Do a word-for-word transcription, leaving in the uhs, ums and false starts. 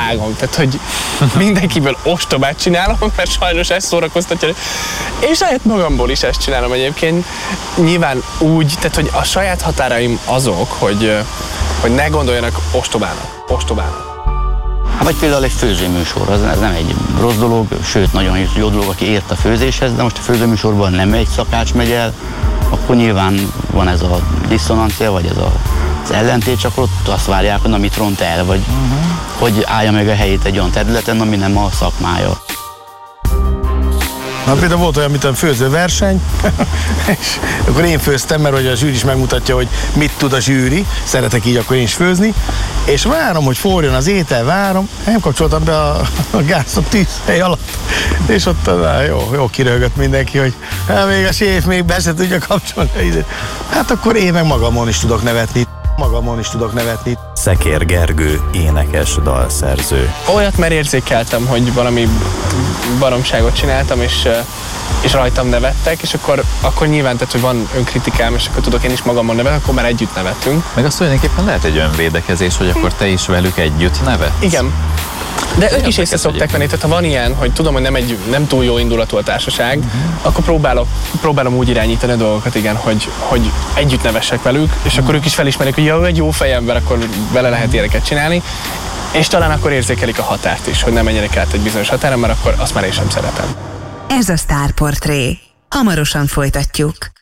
vágom. Tehát, hogy mindenkiből ostobát csinálom, mert sajnos ezt szórakoztatja. És saját magamból is ezt csinálom egyébként. Nyilván úgy, tehát, hogy a saját határaim azok, hogy, hogy ne gondoljanak ostobának. Ostobának. Vagy például egy főzőműsor, az, ez nem egy rossz dolog, sőt nagyon jó dolog, aki ért a főzéshez, de most a főzőműsorban nem egy szakács megy el, akkor nyilván van ez a diszonancia, vagy ez a, az ellentét, csak ott azt várják, hogy na, mit ront el, vagy uh-huh. hogy állja meg a helyét egy olyan területen, ami nem a szakmája. Na, például volt olyan, mint a főzőverseny, és akkor én főztem, mert hogy a zsűri is megmutatja, hogy mit tud a zsűri, szeretek így akkor én is főzni, és várom, hogy forjon az étel, várom, nem kapcsoltam be a, a gázt a tűzhely alatt, és ott á, jó, jó kiröhögött mindenki, hogy hát még a séf még be se tudja kapcsolni. Hát akkor én meg magamon is tudok nevetni, magamon is tudok nevetni. Szekér Gergő, énekes, dalszerző. Olyat már érzékeltem, hogy valami baromságot csináltam, és, és rajtam nevettek, és akkor, akkor nyilván, tehát, hogy van önkritikám, és akkor tudok én is magamon nevetni, akkor már együtt nevetünk. Meg az tulajdonképpen lehet egy önvédekezés, hogy akkor te is velük együtt nevetsz? Igen. De ők is észre szokták venni, tehát ha van ilyen, hogy tudom, hogy nem, egy, nem túl jó indulatú a társaság, uh-huh. akkor próbálok, próbálom úgy irányítani a dolgokat, igen, hogy, hogy együtt nevessek velük, és uh-huh. akkor ők is felismerik, hogy jó, egy jó fejember, akkor vele lehet ilyeneket csinálni, és talán akkor érzékelik a határt is, hogy nem menjenek át egy bizonyos határon, mert akkor azt már én sem szeretem. Ez a Sztárportré. Hamarosan folytatjuk.